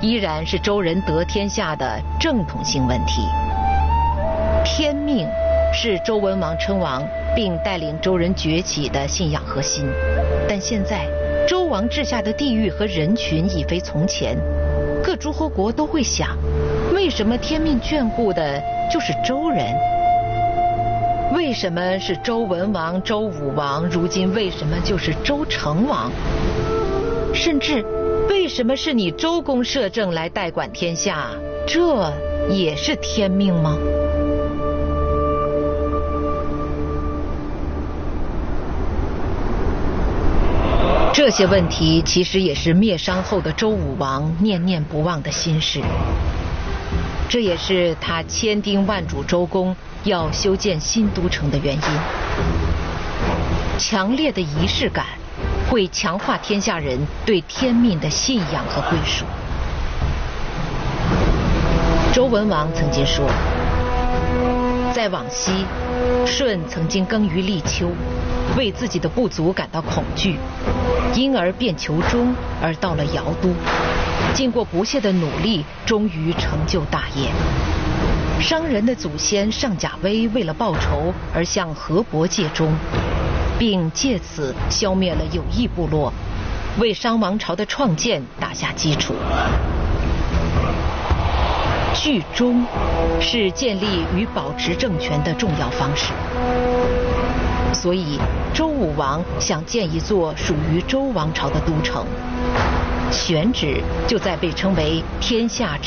依然是周人得天下的正统性问题。天命是周文王称王并带领周人崛起的信仰核心，但现在周王治下的地域和人群已非从前，各诸侯国都会想，为什么天命眷顾的就是周人？为什么是周文王、周武王，如今为什么就是周成王？甚至为什么是你周公摄政来代管天下？这也是天命吗？这些问题其实也是灭商后的周武王念念不忘的心事，这也是他千叮万嘱周公要修建新都城的原因。强烈的仪式感会强化天下人对天命的信仰和归属。周文王曾经说，在往昔，舜曾经耕于立秋，为自己的不足感到恐惧，因而便求忠，而到了尧都，经过不懈的努力，终于成就大业。商人的祖先上甲威为了报仇而向河伯借忠，并借此消灭了有益部落，为商王朝的创建打下基础。聚忠是建立与保持政权的重要方式，所以周武王想建一座属于周王朝的都城，选址就在被称为天下